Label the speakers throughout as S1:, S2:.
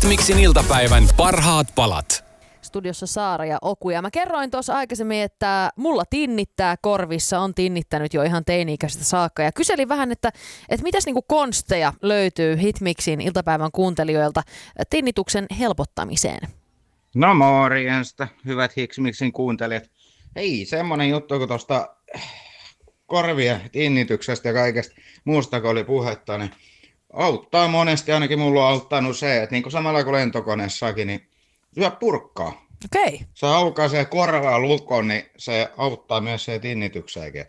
S1: Hitmixin iltapäivän parhaat palat.
S2: Studiossa Saara ja Oku. Ja mä kerroin tuossa aikaisemmin, että mulla tinnittää korvissa, on tinnittänyt jo ihan teini-ikäisestä saakka. Ja kyselin vähän, että mitäs niinku konsteja löytyy Hitmixin iltapäivän kuuntelijoilta tinnituksen helpottamiseen.
S3: No morjesta, hyvät Hitmixin kuuntelijat. Hei, semmonen juttu, kun tuosta korvien tinnityksestä ja kaikesta muusta, kun oli puhetta, niin auttaa monesti, ainakin mulla on auttanut se, että niin kuin samalla kuin lentokoneessakin, niin syö purkkaa.
S2: Okei.
S3: Se aukaisee korvaa lukon, niin se auttaa myös se tinnitykseenkin.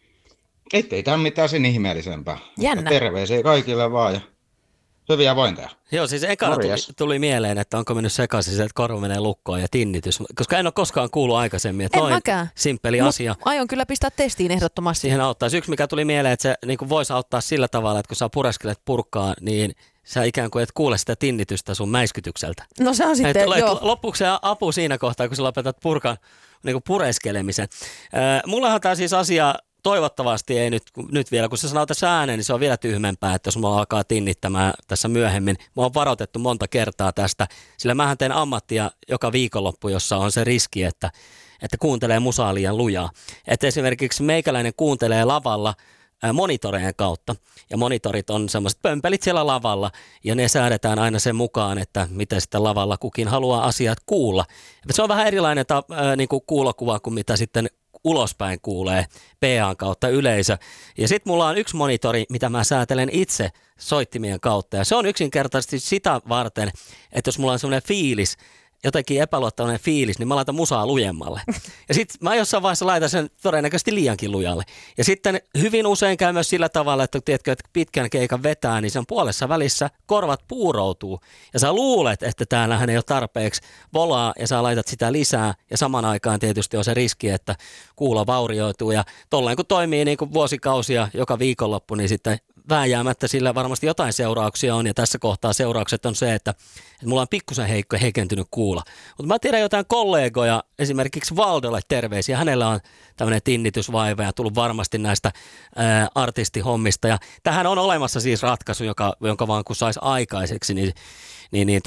S3: Ettei tämä mitään sen ihmeellisempää.
S2: Jännä.
S3: Terveisiä kaikille vaan ja hyviä vointeja.
S4: Joo, siis ekana tuli mieleen, että onko mennyt sekaisin se, että korva menee lukkoon ja tinnitys. Koska en ole koskaan kuullut aikaisemmin, että noin simppeli asia.
S2: Aion kyllä pistää testiin ehdottomasti.
S4: Siihen auttaisi. Yksi, mikä tuli mieleen, että se niin voisi auttaa sillä tavalla, että kun sä pureskelet purkkaan, niin sä ikään kuin et kuule sitä tinnitystä sun mäiskytykseltä.
S2: No se on sitten, joo.
S4: Loppuuko se apu siinä kohtaa, kun sä lopetat purkan niin kuin pureskelemisen? Mullahan tämä siis asia toivottavasti ei nyt vielä, kun sä sanoo tässä ääneen, niin se on vielä tyhmempää, että jos mulla alkaa tinnittämään tässä myöhemmin. Mua on varoitettu monta kertaa tästä, sillä mähän teen ammattia joka viikonloppu, jossa on se riski, että kuuntelee musaa liian lujaa. Että esimerkiksi meikäläinen kuuntelee lavalla monitoreen kautta, ja monitorit on semmoiset pömpelit siellä lavalla, ja ne säädetään aina sen mukaan, että miten sitten lavalla kukin haluaa asiat kuulla. Se on vähän erilainen niin kuin kuulokuva kuin mitä sitten ulospäin kuulee PA:n kautta yleisö. Ja sitten mulla on yksi monitori, mitä mä säätelen itse soittimien kautta, ja se on yksinkertaisesti sitä varten, että jos mulla on semmoinen fiilis, jotenkin epäluottavainen fiilis, niin mä laitan musaa lujemmalle. Ja sitten mä jossain vaiheessa laitan sen todennäköisesti liiankin lujalle. Ja sitten hyvin usein käy myös sillä tavalla, että tiedätkö, että pitkän keikan vetää, niin sen puolessa välissä korvat puuroutuu. Ja sä luulet, että täällähän ei ole tarpeeksi volaa, ja sä laitat sitä lisää. Ja saman aikaan tietysti on se riski, että kuulo vaurioituu. Ja tolleen kun toimii niin kuin vuosikausia joka viikonloppu, niin sitten vääjäämättä sillä varmasti jotain seurauksia on, ja tässä kohtaa seuraukset on se, että mulla on pikkusen heikentynyt kuulo. Mutta mä tiedän jotain kollegoja, esimerkiksi Valdolle terveisiä, hänellä on tämmöinen tinnitysvaiva ja tullut varmasti näistä artistihommista, ja tähän on olemassa siis ratkaisu, jonka vaan kun saisi aikaiseksi, niin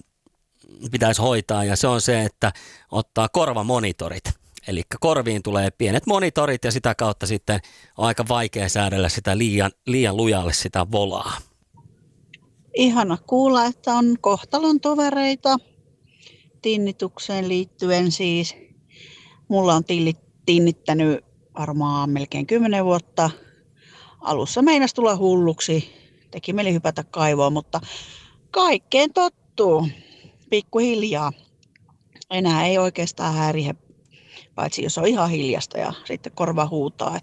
S4: pitäisi hoitaa, ja se on se, että ottaa korvamonitorit. Eli korviin tulee pienet monitorit ja sitä kautta sitten on aika vaikea säädellä sitä liian lujalle sitä volaa.
S5: Ihana kuulla, että on kohtalon tovereita tinnitukseen liittyen siis. Mulla on tinnittänyt varmaan melkein 10 vuotta. Alussa meinasi tulla hulluksi, teki mieli hypätä kaivoon, mutta kaikkeen tottuu pikkuhiljaa. Enää ei oikeastaan häirihe, paitsi jos on ihan hiljasta ja sitten korva huutaa.